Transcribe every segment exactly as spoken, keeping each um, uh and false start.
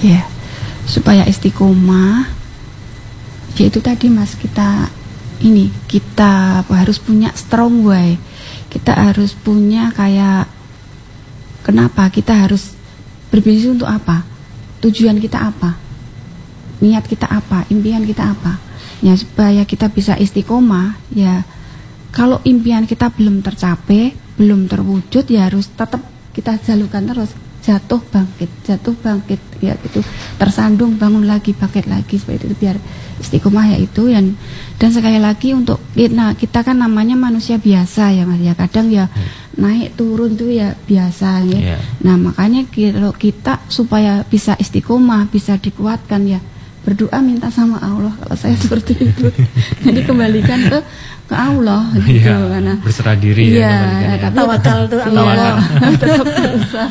Ya, supaya istiqomah, yaitu tadi Mas, kita ini kita harus punya strong way. Kita harus punya kayak, kenapa kita harus berbisnis untuk apa? Tujuan kita apa? Niat kita apa? Impian kita apa? Ya, supaya kita bisa istiqomah, ya kalau impian kita belum tercapai, belum terwujud, ya harus tetap kita jalukan terus. Jatuh bangkit, jatuh bangkit, ya gitu, tersandung bangun lagi, bangkit lagi, seperti itu, biar istiqomah ya itu. Dan dan sekali lagi untuk kita, kita kan namanya manusia biasa ya Mas ya, kadang ya naik turun itu ya biasa ya. Yeah. Nah makanya kalau kita supaya bisa istiqomah, bisa dikuatkan ya, berdoa minta sama Allah. Kalau saya seperti itu, jadi kembalikan ke ke Allah gitu, ya, karena berserah diri ya, ya, tapi tawakal tuh Allah tetap berusaha.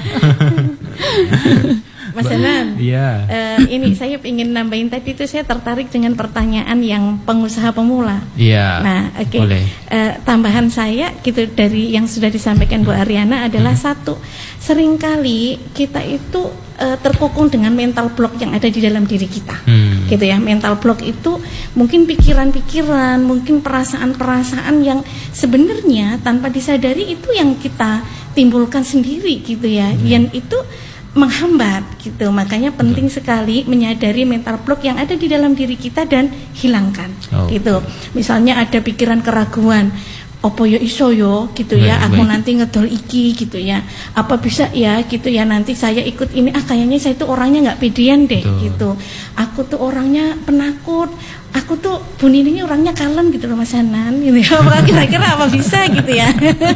Mas Hanan, ya. uh, ini saya ingin nambahin tadi itu, saya tertarik dengan pertanyaan yang pengusaha pemula. Iya. Nah, oke. Okay. Uh, tambahan saya gitu dari yang sudah disampaikan Bu Ariana adalah hmm. satu, seringkali kita itu uh, terkukung dengan mental block yang ada di dalam diri kita, hmm. gitu ya. Mental block itu mungkin pikiran-pikiran, mungkin perasaan-perasaan yang sebenarnya tanpa disadari itu yang kita timbulkan sendiri, gitu ya. Hmm. Yang itu menghambat gitu. Makanya penting Betul. sekali menyadari mental block yang ada di dalam diri kita dan hilangkan oh. gitu. Misalnya ada pikiran keraguan, opo yo iso yo gitu ya, baik, aku baik. nanti ngedol iki gitu ya, apa bisa ya gitu ya, nanti saya ikut ini, ah kayaknya saya tuh orangnya nggak pedean deh. Betul. gitu, aku tuh orangnya penakut, aku tuh Bu Nini ini orangnya kalem gitu loh Mas Hanan gitu ya, kira-kira apa bisa gitu ya.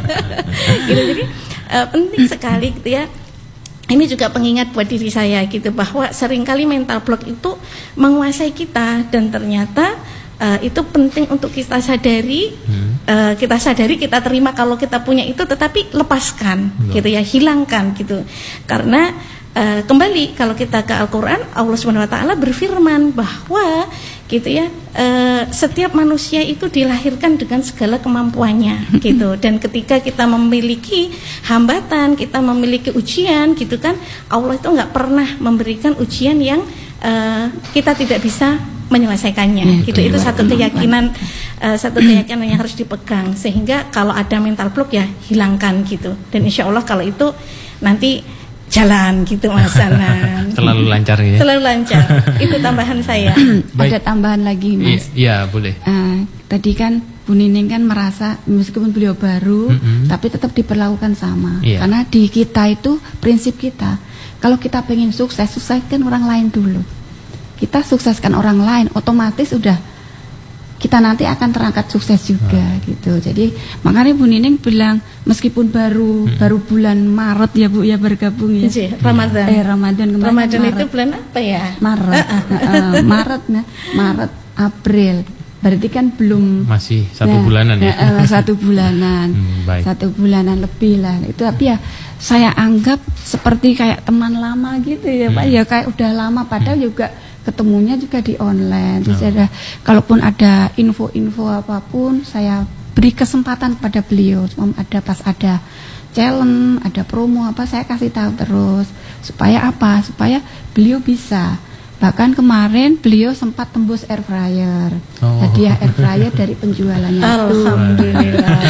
gitu. Jadi uh, penting sekali gitu ya. Ini juga pengingat buat diri saya gitu, bahwa seringkali mental block itu menguasai kita, dan ternyata uh, itu penting untuk kita sadari, hmm. uh, kita sadari, kita terima kalau kita punya itu, tetapi lepaskan, Betul. gitu ya, hilangkan gitu. Karena uh, kembali kalau kita ke Al-Quran, Allah Subhanahu Wa Taala berfirman bahwa gitu ya, uh, setiap manusia itu dilahirkan dengan segala kemampuannya gitu, dan ketika kita memiliki hambatan, kita memiliki ujian gitu kan, Allah itu nggak pernah memberikan ujian yang uh, kita tidak bisa menyelesaikannya hmm, gitu. Itu satu keyakinan, uh, satu keyakinan yang harus dipegang, sehingga kalau ada mental block ya hilangkan gitu, dan insya Allah kalau itu nanti jalan gitu Mas Hanan. Selalu lancar ya. Selalu lancar. Itu tambahan saya. Ada tambahan lagi Mas. Iya, boleh. Uh, tadi kan Bu Nining kan merasa meskipun beliau baru, mm-hmm. tapi tetap diperlakukan sama. Yeah. Karena di kita itu prinsip kita, kalau kita pengen sukses, sukseskan orang lain dulu. Kita sukseskan orang lain, otomatis udah kita nanti akan terangkat sukses juga hmm. gitu. Jadi makanya Bu Nining bilang meskipun baru hmm. baru bulan Maret ya Bu ya bergabung ya. J, Ramadan. Eh Ramadan kemarin. Ramadan Maret. itu bulan apa ya? Maret. Uh, uh. Uh, uh, Maret nah, Maret, April. Berarti kan belum masih satu nah, bulanan ya. Uh, uh, satu bulanan. hmm, baik. Satu bulanan lebih lah. Itu tapi ya saya anggap seperti kayak teman lama gitu ya, hmm. Pak. Ya kayak udah lama, padahal hmm. juga ketemunya juga di online. Terus oh. ada, kalaupun ada info-info apapun, saya beri kesempatan pada beliau. Ada pas ada challenge, ada promo apa, saya kasih tahu terus. Supaya apa? Supaya beliau bisa. Bahkan kemarin beliau sempat tembus air fryer. Oh. Hadiah air fryer dari penjualannya. Alhamdulillah.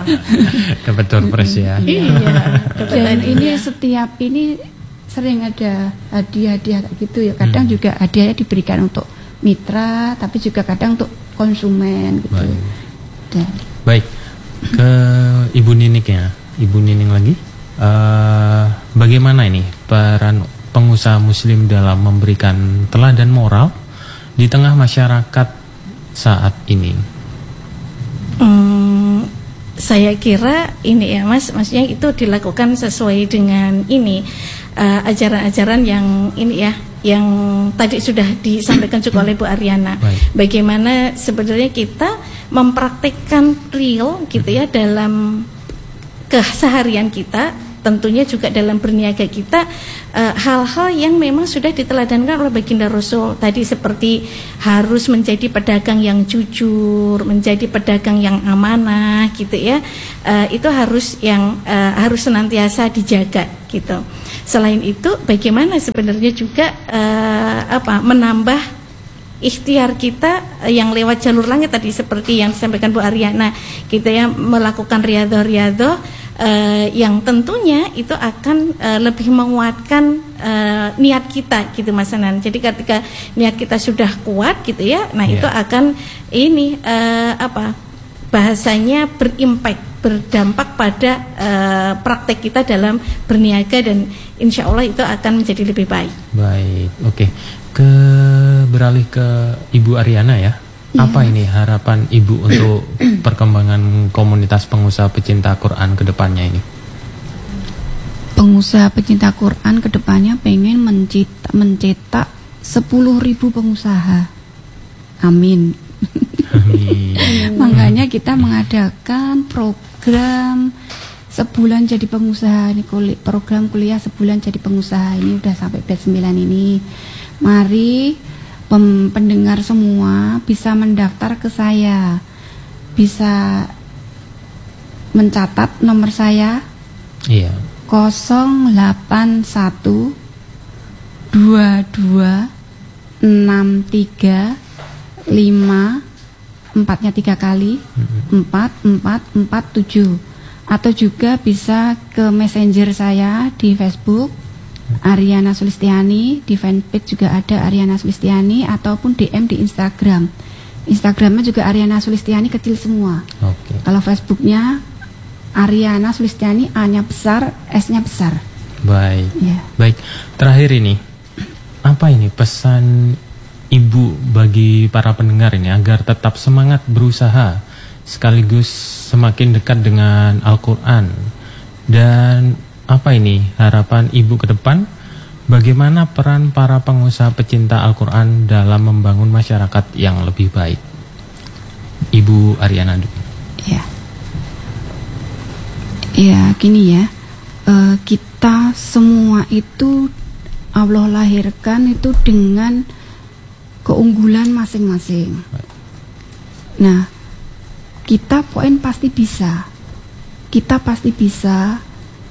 Dapat door prize ya. Iya. Dan ini setiap ini sering ada hadiah-hadiah gitu ya. Kadang hmm. juga hadiahnya diberikan untuk mitra, tapi juga kadang untuk konsumen gitu. Baik, Dan. Baik. Ke Ibu Nining ya, Ibu Nining lagi. Uh, bagaimana ini peran pengusaha Muslim dalam memberikan teladan moral di tengah masyarakat saat ini? Hmm, saya kira ini ya Mas, maksudnya itu dilakukan sesuai dengan ini. Uh, ajaran-ajaran yang ini ya, yang tadi sudah disampaikan juga oleh Bu Ariana. Baik. Bagaimana sebenarnya kita mempraktikkan real gitu ya dalam keseharian kita, tentunya juga dalam berniaga kita, uh, hal-hal yang memang sudah diteladankan oleh baginda Rasul tadi, seperti harus menjadi pedagang yang jujur, menjadi pedagang yang amanah gitu ya. Uh, itu harus yang uh, harus senantiasa dijaga gitu. Selain itu, bagaimana sebenarnya juga uh, apa menambah ikhtiar kita yang lewat jalur langit tadi seperti yang disampaikan Bu Aryana, kita yang melakukan riado-riado uh, yang tentunya itu akan uh, lebih menguatkan uh, niat kita gitu Mas Anan. Jadi ketika niat kita sudah kuat gitu ya, nah yeah. itu akan ini uh, apa bahasanya berimpact, berdampak pada uh, praktek kita dalam berniaga dan insya Allah itu akan menjadi lebih baik. Baik, oke. Okay. Ke beralih ke Ibu Aryana ya. Yeah. Apa ini harapan Ibu untuk perkembangan komunitas pengusaha pecinta Quran ke depannya ini? Pengusaha pecinta Quran ke depannya pengen mencetak, mencetak sepuluh ribu pengusaha. Amin. Amin. Makanya kita mengadakan program sebulan jadi pengusaha ini, program kuliah sebulan jadi pengusaha ini udah sampai batch sembilan ini. Mari pem, pendengar semua bisa mendaftar ke saya, bisa mencatat nomor saya. Iya. nol delapan satu dua dua enam tiga lima empatnya tiga kali empat empat empat tujuh, atau juga bisa ke messenger saya di Facebook Aryana Sulistiani, di fanpage juga ada Aryana Sulistiani, ataupun D M di Instagram. Instagramnya juga Aryana Sulistiani kecil semua. Okay. Kalau Facebooknya Aryana Sulistiani, A-nya besar, S-nya besar. Baik. Ya. Baik. Terakhir ini, apa ini pesan Ibu bagi para pendengar ini agar tetap semangat berusaha sekaligus semakin dekat dengan Al-Quran, dan apa ini harapan Ibu ke depan, bagaimana peran para pengusaha pecinta Al-Quran dalam membangun masyarakat yang lebih baik? Ibu Aryana. Ya, ya gini ya, e, kita semua itu Allah lahirkan itu dengan keunggulan masing-masing. Nah, kita poin pasti bisa, kita pasti bisa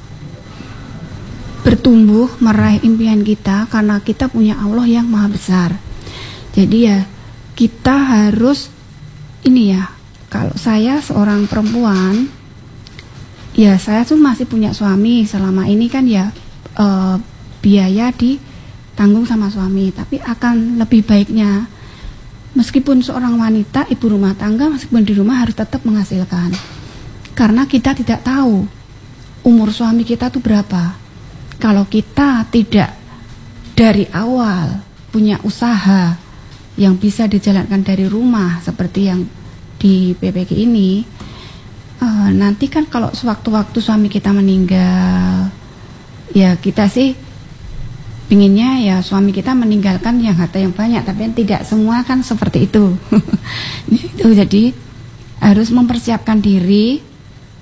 bertumbuh meraih impian kita karena kita punya Allah yang maha besar. Jadi ya kita harus ini ya, kalau saya seorang perempuan, ya saya tuh masih punya suami selama ini kan ya, e, biaya ditanggung sama suami, tapi akan lebih baiknya meskipun seorang wanita ibu rumah tangga, meskipun di rumah harus tetap menghasilkan, karena kita tidak tahu umur suami kita tuh berapa. Kalau kita tidak dari awal punya usaha yang bisa dijalankan dari rumah seperti yang di P P G ini, uh, nanti kan kalau sewaktu-waktu suami kita meninggal, ya kita sih pinginnya ya suami kita meninggalkan yang harta yang banyak, tapi tidak semua kan seperti itu. Itu jadi harus mempersiapkan diri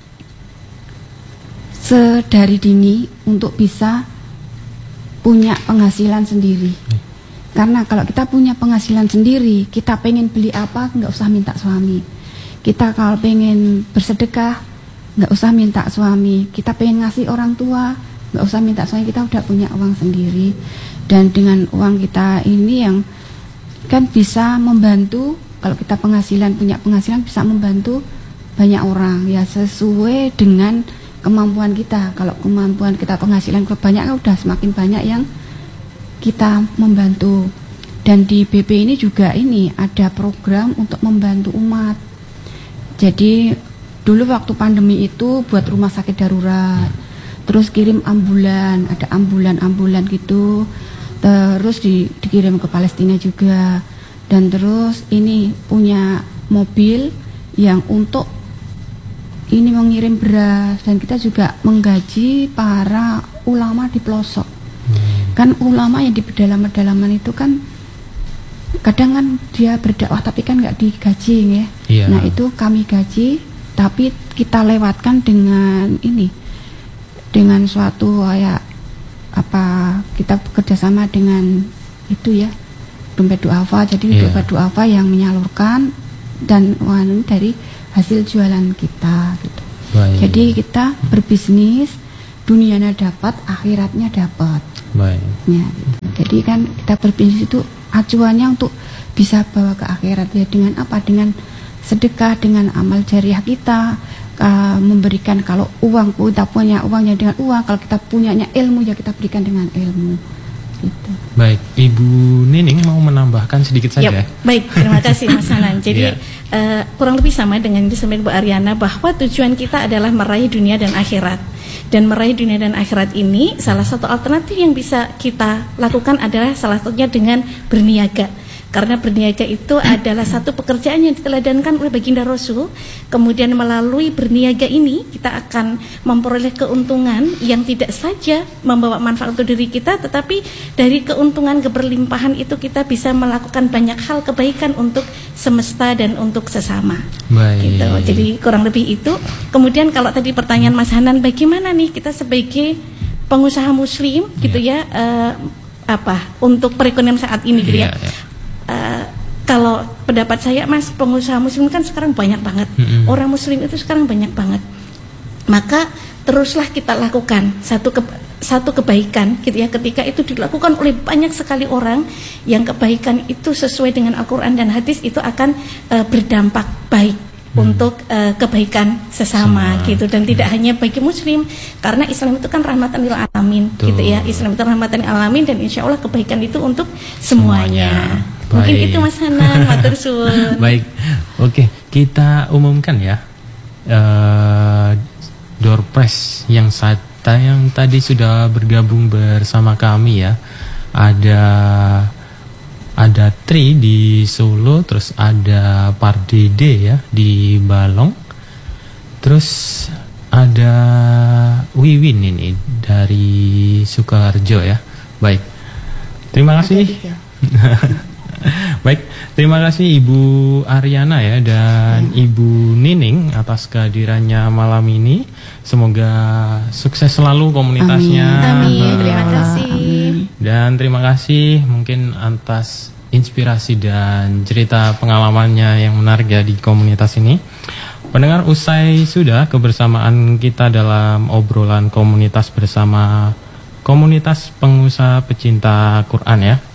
sedari dini untuk bisa punya penghasilan sendiri. Karena kalau kita punya penghasilan sendiri, kita pengen beli apa nggak usah minta suami. Kita kalau pengen bersedekah nggak usah minta suami. Kita pengen ngasih orang tua nggak usah minta suami. Kita udah punya uang sendiri, dan dengan uang kita ini yang kan bisa membantu. Kalau kita penghasilan punya penghasilan bisa membantu banyak orang ya, sesuai dengan kemampuan kita. Kalau kemampuan kita penghasilan banyak, udah semakin banyak yang kita membantu. Dan di B P ini juga ini ada program untuk membantu umat. Jadi dulu waktu pandemi itu buat rumah sakit darurat, terus kirim ambulan, ada ambulan-ambulan gitu, terus di, dikirim ke Palestina juga. Dan terus ini punya mobil yang untuk ini mengirim beras, dan kita juga menggaji para ulama di pelosok. Hmm. Kan ulama yang di pedalaman-pedalaman itu kan kadang kan dia berdakwah tapi kan nggak digaji ya. Yeah. Nah itu kami gaji, tapi kita lewatkan dengan ini, dengan suatu kayak apa, kita bekerjasama dengan itu ya, dompet duafa. Jadi yeah. dompet duafa yang menyalurkan dan uang dari hasil jualan kita gitu. Baik. Jadi kita berbisnis dunianya dapat, akhiratnya dapat. Baik. Ya, gitu. Jadi kan kita berbisnis itu acuannya untuk bisa bawa ke akhirat ya dengan apa? Dengan sedekah, dengan amal jariah kita, uh, memberikan kalau uang kita punya uangnya dengan uang, kalau kita punyanya ilmu ya kita berikan dengan ilmu. Gitu. Baik, Ibu Nining mau menambahkan sedikit saja. Yep, baik, terima kasih Mas Hanan. Jadi yeah. uh, kurang lebih sama dengan yang disampaikan Bu Ariana bahwa tujuan kita adalah meraih dunia dan akhirat. Dan meraih dunia dan akhirat ini salah satu alternatif yang bisa kita lakukan adalah salah satunya dengan berniaga. Karena berniaga itu adalah satu pekerjaan yang diteladankan oleh baginda Rasul. Kemudian melalui berniaga ini kita akan memperoleh keuntungan yang tidak saja membawa manfaat untuk diri kita, tetapi dari keuntungan keberlimpahan itu kita bisa melakukan banyak hal kebaikan untuk semesta dan untuk sesama. Baik. Gitu. Jadi kurang lebih itu. Kemudian kalau tadi pertanyaan Mas Hanan, bagaimana nih kita sebagai pengusaha muslim gitu ya, uh, apa untuk perekonomian saat ini gitu ya. Yeah, yeah. Uh, kalau pendapat saya Mas, pengusaha muslim kan sekarang banyak banget, mm-hmm. orang muslim itu sekarang banyak banget, maka teruslah kita lakukan satu ke, satu kebaikan gitu ya, ketika itu dilakukan oleh banyak sekali orang, yang kebaikan itu sesuai dengan Al-Quran dan hadis itu akan uh, berdampak baik hmm. untuk uh, kebaikan sesama. Sama. Gitu, dan tidak hmm. hanya bagi muslim, karena Islam itu kan rahmatan lil alamin. Tuh. Gitu ya, Islam itu rahmatan lil alamin, dan insya Allah kebaikan itu untuk semuanya, semuanya. Mungkin itu Mas Hanan, matur suwun. Baik, oke, kita umumkan ya uh, door prize yang saat yang tadi sudah bergabung bersama kami ya. Ada ada Tri di Solo, terus ada Pardede ya di Balong, terus ada Wiwin ini dari Sukoharjo ya. Baik, terima kasih. Baik, terima kasih Ibu Ariana ya dan Ibu Nining atas kehadirannya malam ini. Semoga sukses selalu komunitasnya. Amin. Amin. Terima kasih. Dan terima kasih mungkin atas inspirasi dan cerita pengalamannya yang menarik ya di komunitas ini. Pendengar, usai sudah kebersamaan kita dalam obrolan komunitas bersama komunitas pengusaha pecinta Quran ya.